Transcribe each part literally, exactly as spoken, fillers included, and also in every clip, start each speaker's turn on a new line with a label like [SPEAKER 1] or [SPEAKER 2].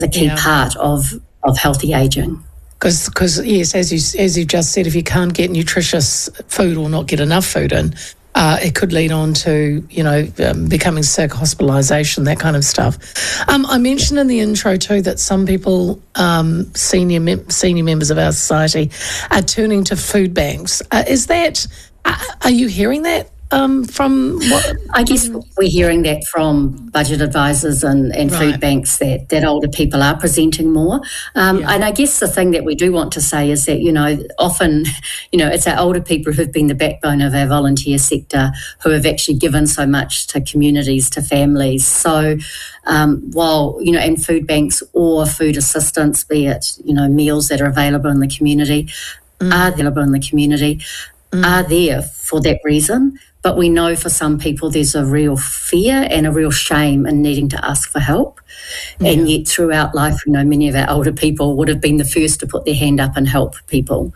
[SPEAKER 1] the key
[SPEAKER 2] Yeah.
[SPEAKER 1] part of, of healthy ageing.
[SPEAKER 2] Because, yes, as you as you just said, if you can't get nutritious food or not get enough food in, uh, it could lead on to, you know, um, becoming sick, hospitalisation, that kind of stuff. Um, I mentioned in the intro too that some people, um, senior mem- senior members of our society, are turning to food banks. Uh, is that? Uh, are you hearing that? Um, from what?
[SPEAKER 1] I guess we're hearing that from budget advisors and, and
[SPEAKER 2] Right.
[SPEAKER 1] food banks that, that older people are presenting more. Um,
[SPEAKER 2] Yeah.
[SPEAKER 1] And I guess the thing that we do want to say is that, you know, often, you know, it's our older people who've been the backbone of our volunteer sector who have actually given so much to communities, to families. So um, while, you know, and food banks or food assistance, be it, you know, meals that are available in the community, mm. are available in the community, mm. are there for that reason. But we know for some people there's a real fear and a real shame in needing to ask for help. Yeah. And yet throughout life, you know, many of our older people would have been the first to put their hand up and help people.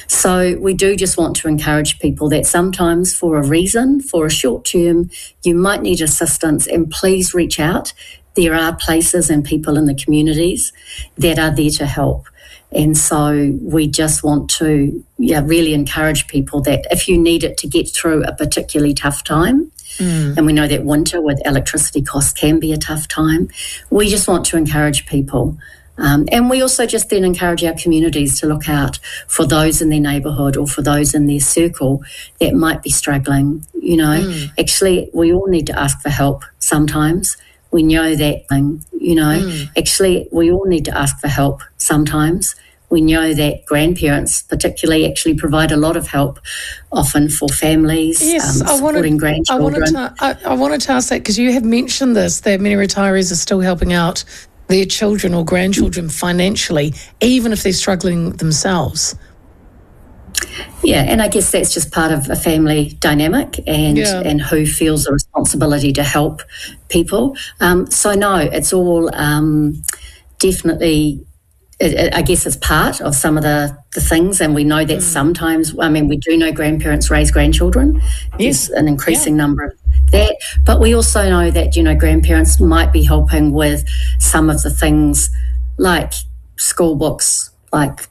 [SPEAKER 1] So we do just want to encourage people that sometimes for a reason, for a short term, you might need assistance, and please reach out. There are places and people in the communities that are there to help. And so we just want to yeah, really encourage people that if you need it to get through a particularly tough time, mm. and we know that winter with electricity costs can be a tough time, we just want to encourage people. Um, and we also just then encourage our communities to look out for those in their neighbourhood or for those in their circle that might be struggling. You know, mm. actually, we all need to ask for help sometimes. We know that thing, you know. Mm. Actually, we all need to ask for help sometimes. We know that grandparents particularly actually provide a lot of help often for families,
[SPEAKER 2] yes,
[SPEAKER 1] um,
[SPEAKER 2] I
[SPEAKER 1] supporting
[SPEAKER 2] wanted,
[SPEAKER 1] grandchildren.
[SPEAKER 2] I wanted, to, I, I wanted to ask that because you have mentioned this, that many retirees are still helping out their children or grandchildren financially, even if they're struggling themselves.
[SPEAKER 1] Yeah, and I guess that's just part of a family dynamic and yeah. and who feels the responsibility to help people. Um, so no, it's all um, definitely, it, it, I guess it's part of some of the, the things, and we know that mm. sometimes, I mean, we do know grandparents raise grandchildren.
[SPEAKER 2] Yes.
[SPEAKER 1] There's an increasing
[SPEAKER 2] yeah.
[SPEAKER 1] number of that, but we also know that, you know, grandparents might be helping with some of the things like school books, like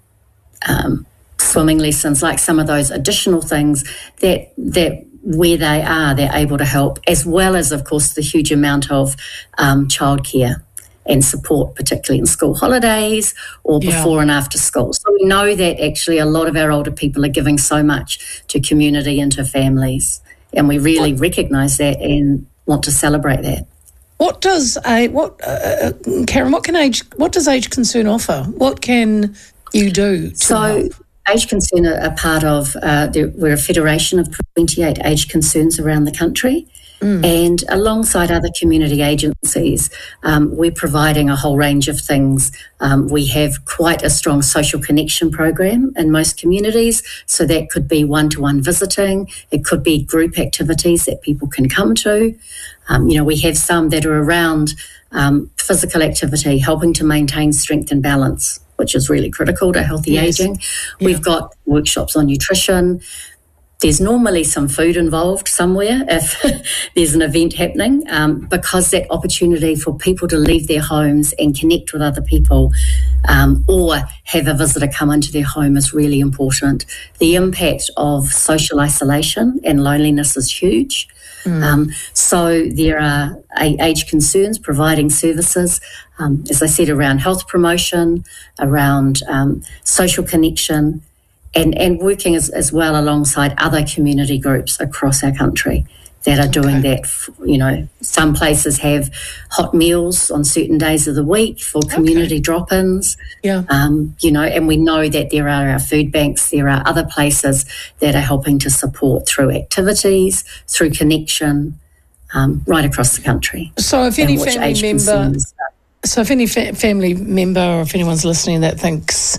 [SPEAKER 1] um swimming lessons, like some of those additional things that that where they are, they're able to help, as well as, of course, the huge amount of um, childcare and support, particularly in school holidays or
[SPEAKER 2] yeah.
[SPEAKER 1] before and after school. So we know that actually a lot of our older people are giving so much to community and to families, and we really what? recognise that and want to celebrate that.
[SPEAKER 2] What does a what, uh, Karen? What can age? What does Age Concern offer? What can you do to
[SPEAKER 1] so,
[SPEAKER 2] help?
[SPEAKER 1] Age Concern are a part of, uh, the, we're a federation of twenty-eight age concerns around the country. Mm. And alongside other community agencies, um, we're providing a whole range of things. Um, we have quite a strong social connection program in most communities. So that could be one-to-one visiting. It could be group activities that people can come to. Um, you know, we have some that are around um, physical activity, helping to maintain strength and balance, which is really critical to healthy yes. ageing. Yeah. We've got workshops on nutrition. There's normally some food involved somewhere if there's an event happening, um, because that opportunity for people to leave their homes and connect with other people, um, or have a visitor come into their home is really important. The impact of social isolation and loneliness is huge. Mm. Um, so there are age concerns providing services, um, as I said, around health promotion, around um, social connection, and, and working as, as well alongside other community groups across our country that are doing okay. that. You know, some places have hot meals on certain days of the week for community okay. drop-ins.
[SPEAKER 2] Yeah.
[SPEAKER 1] Um, you know, and we know that there are our food banks, there are other places that are helping to support through activities, through connection, um, right across the country.
[SPEAKER 2] So if any family member, so if any fa- family member or if anyone's listening that thinks,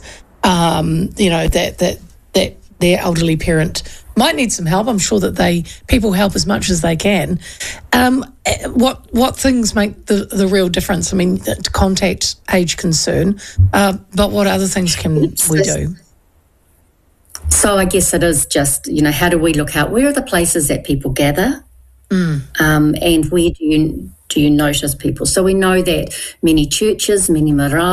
[SPEAKER 2] um, you know, that that that their elderly parent might need some help, I'm sure that they people help as much as they can. Um, what what things make the, the real difference? I mean, to contact Age Concern, uh, but what other things can we do?
[SPEAKER 1] So I guess it is just, you know, how do we look out? Where are the places that people gather? Mm. Um, and where do you do you notice people? So we know that many churches, many marae,